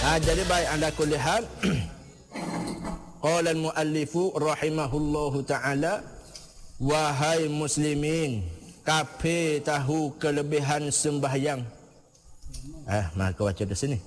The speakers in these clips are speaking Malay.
Jadi baik anda kulihat qala al-muallifu rahimahullahu ta'ala, wahai muslimin, kafe tahu kelebihan sembahyang. Maka baca di sini.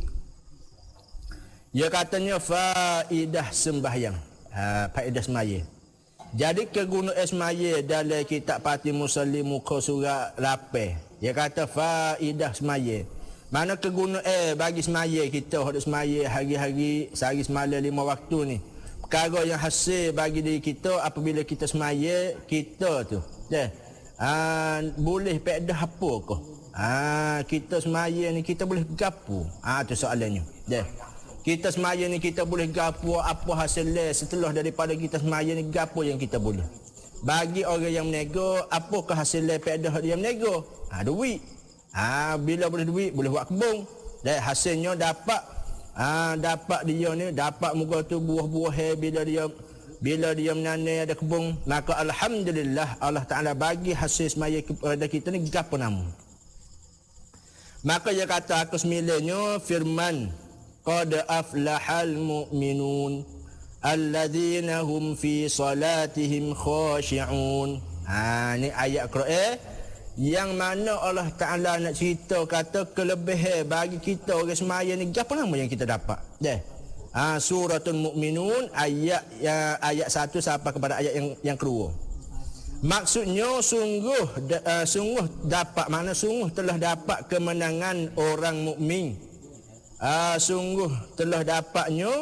Dia katanya faidah sembahyang. Faedah semaya. Jadi kegunaan semaya dalam kitab Fatih Musallim muka surat 8. Dia kata faidah semaya. Mana kegunaan bagi semaya kita, hendak semaya hari-hari sehari semalam 5 waktu ni. Perkara yang hasil bagi diri kita apabila kita semaya, kita tu boleh faedah apa ke? Kita semaya ni kita boleh gapo? Tu soalannya. Kita semaya ni kita boleh gapo, apa hasilnya setelah daripada kita semaya ni, gapo yang kita boleh? Bagi orang yang menego, apakah hasilnya faedah dia menego? Duit. Bila boleh duit, boleh buat kebun. Dan hasilnya dapat dia ni, dapat muka tu buah-buah bila dia menanam ada kebun, maka alhamdulillah Allah Taala bagi hasil semaya kepada kita ni gapo nama. Maka dia kata aku semilanya firman qad aflahal mu'minun alladzina hum fi salatihim khashi'un. Ni ayat Quran yang mana Allah Ta'ala nak cerita kata kelebihan bagi kita orang semaya ni, apa nama yang kita dapat. Suratul Mu'minun ayat 1 sampai kepada ayat yang kedua. Maksudnya sungguh dapat, mana sungguh telah dapat kemenangan orang mukmin. Sungguh telah dapatnya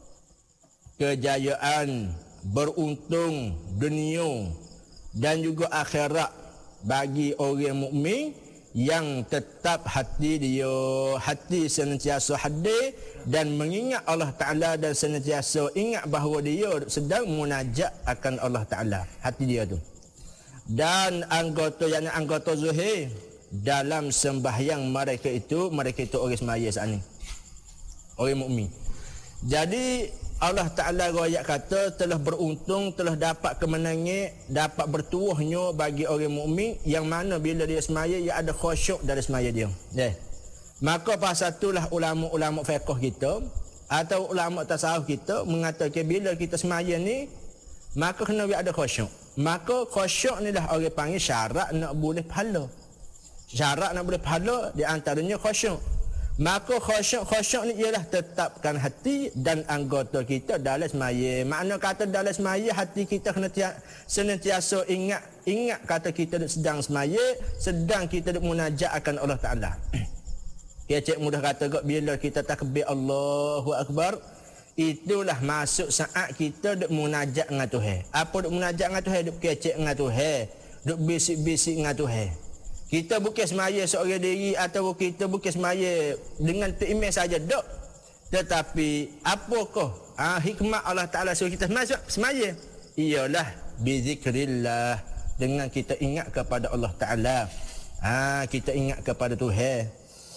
kejayaan, beruntung dunia dan juga akhirat bagi orang mukmin yang tetap hati senantiasa hadir dan mengingat Allah Ta'ala dan senantiasa ingat bahawa dia sedang munajat akan Allah Ta'ala, hati dia tu. Dan anggota zuhir dalam sembahyang mereka itu orang semaya saat ni, orang mukmin. Jadi Allah Ta'ala royak kata telah beruntung, telah dapat kemenangan, dapat bertuahnya bagi orang mukmin yang mana bila dia semaya, ia ada khusyuk dari semaya dia. Maka pasal itulah ulama-ulama fiqh kita atau ulama tasawuf kita mengatakan bila kita semaya ni, maka kena ada khusyuk. Maka khusyuk ni dah orang panggil syarat nak boleh pahala. Syarat nak boleh pahala di antaranya khusyuk. Maka khusyuk ni ialah tetapkan hati dan anggota kita dalam semaya. Makna kata dalam semaya, hati kita kena senantiasa ingat kata kita sedang semaya, sedang kita munajat akan Allah Ta'ala. Cik mudah kata bila kita takbir Allahu Akbar, itulah masuk saat kita duk munajat dengan Tuhan. Apa duk munajat dengan Tuhan? Duk kecek dengan Tuhan, duk bisik-bisik dengan Tuhan. Kita bukan semaya seorang diri atau kita bukan semaya dengan terimeh saja, dok. Tetapi apakah hikmah Allah Ta'ala suruh kita semaya? Ialah bizikrillah, dengan kita ingat kepada Allah Ta'ala. Kita ingat kepada Tuhan.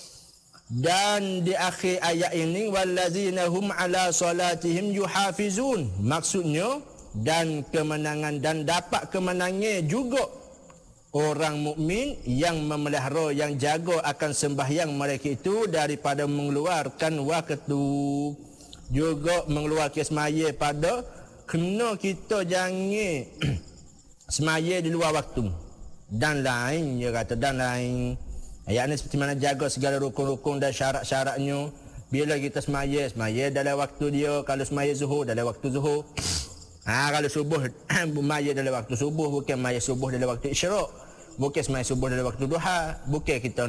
Dan di akhir ayat ini wallazina hum ala salatihim yuhafizun, maksudnya dan kemenangan dan dapat kemenangan juga orang mukmin yang memelihara, yang jaga akan sembahyang mereka itu daripada mengeluarkan waktu, juga mengeluarkan semaya pada kena kita jangan semaya di luar waktu dan lain. Dia kata dan lain ayat ni seperti mana jaga segala rukun-rukun dan syarat-syaratnya. Bila kita semaya dalam waktu dia. Kalau semaya zuhur dalam waktu zuhur. Kalau subuh maya dalam waktu subuh, bukan maya subuh dalam waktu isyraq, bukan semaya subuh dalam waktu duha, bukan kita